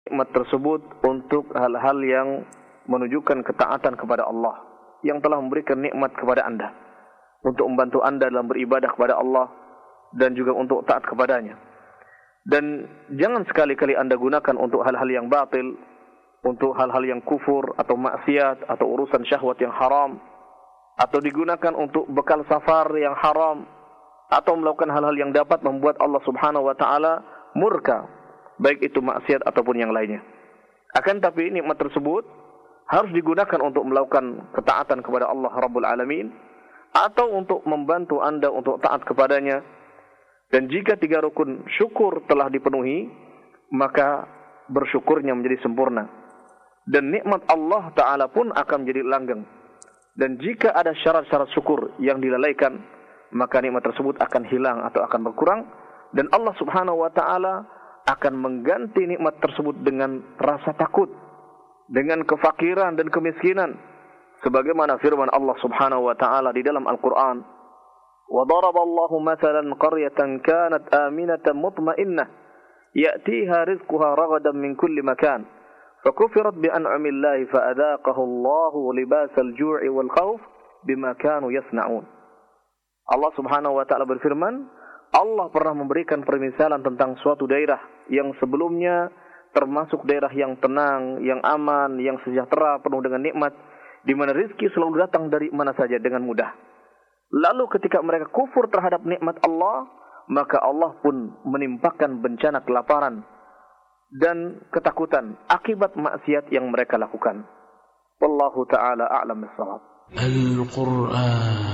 nikmat tersebut untuk hal-hal yang menunjukkan ketaatan kepada Allah yang telah memberikan nikmat kepada Anda, untuk membantu Anda dalam beribadah kepada Allah dan juga untuk taat kepadanya. Dan jangan sekali-kali Anda gunakan untuk hal-hal yang batil, untuk hal-hal yang kufur atau maksiat atau urusan syahwat yang haram, atau digunakan untuk bekal safar yang haram, atau melakukan hal-hal yang dapat membuat Allah Subhanahu wa taala murka, baik itu maksiat ataupun yang lainnya. Akan tapi nikmat tersebut harus digunakan untuk melakukan ketaatan kepada Allah Rabbul Alamin, atau untuk membantu Anda untuk taat kepadanya. Dan jika 3 rukun syukur telah dipenuhi, maka bersyukurnya menjadi sempurna. Dan nikmat Allah Ta'ala pun akan menjadi langgeng. Dan jika ada syarat-syarat syukur yang dilalaikan, maka nikmat tersebut akan hilang atau akan berkurang. Dan Allah Subhanahu wa Ta'ala akan mengganti nikmat tersebut dengan rasa takut, dengan kefakiran dan kemiskinan. Sebagaimana firman Allah Subhanahu wa Ta'ala di dalam Al-Quran, وَضَرَبَ اللَّهُ مَثَلًا قَرْيَةً كَانَتْ آمِنَةً مُطْمَئِنَّةً يَأْتِيهَا رِزْقُهَا رَغَدًا مِنْ كُلِّ مَكَانٍ فَكُفِرَتْ بِأَنْعُمِ اللَّهِ فَأَذَاقَهُ اللَّهُ لِبَاسَ الْجُوعِ وَالْخَوْفِ بِمَا كَانُوا يَصْنَعُونَ. Allah Subhanahu wa Ta'ala berfirman, Allah pernah memberikan permisalan tentang suatu daerah yang sebelumnya termasuk daerah yang tenang, yang aman, yang sejahtera, penuh dengan nikmat, di mana rezeki selalu datang dari mana saja dengan mudah. Lalu ketika mereka kufur terhadap nikmat Allah, maka Allah pun menimpakan bencana kelaparan dan ketakutan akibat maksiat yang mereka lakukan. Wallahu ta'ala a'lam bis-shawab. Al-Quran